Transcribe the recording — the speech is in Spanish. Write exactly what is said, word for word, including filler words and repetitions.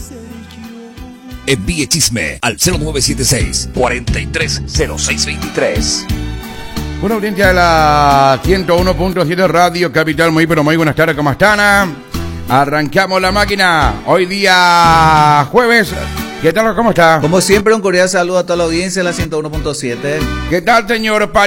Envíe chisme al cero nueve siete seis, cuatro tres, cero seis dos tres. Una audiencia de la ciento uno punto siete Radio Capital, muy pero muy buenas tardes, ¿cómo están? Arrancamos la máquina, hoy día jueves. ¿Qué tal? ¿Cómo está? Como siempre, un cordial saludo a toda la audiencia de la ciento uno punto siete. ¿Qué tal, señor?